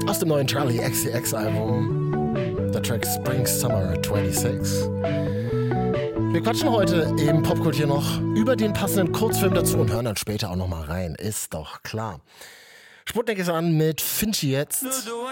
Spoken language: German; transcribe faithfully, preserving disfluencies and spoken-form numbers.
Aus dem neuen Charlie X C X Album, der Track Spring Summer sechsundzwanzig. Wir quatschen heute im Popkultur noch über den passenden Kurzfilm dazu und hören dann später auch noch mal rein. Ist doch klar. Sputnik ist an mit Finchi jetzt.